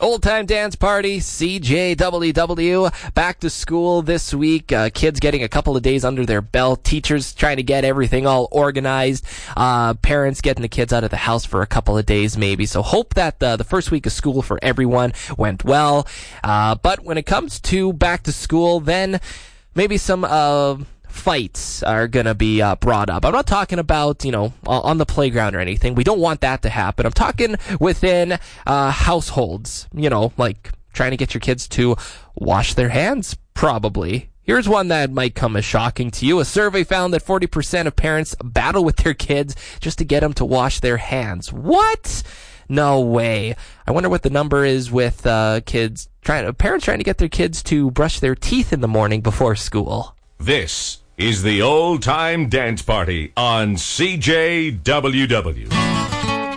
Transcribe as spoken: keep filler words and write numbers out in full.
Old Time Dance Party, C J W W, back to school this week. Uh, kids getting a couple of days under their belt. Teachers trying to get everything all organized. Uh, parents getting the kids out of the house for a couple of days maybe. So hope that uh, the first week of school for everyone went well. Uh, but when it comes to back to school, then maybe some... Uh, fights are going to be uh, brought up. I'm not talking about, you know, on the playground or anything. We don't want that to happen. I'm talking within uh, households, you know, like trying to get your kids to wash their hands, probably. Here's one that might come as shocking to you. A survey found that forty percent of parents battle with their kids just to get them to wash their hands. What? No way. I wonder what the number is with uh, kids trying, parents trying to get their kids to brush their teeth in the morning before school. This is the Old Time Dance Party on C J W W.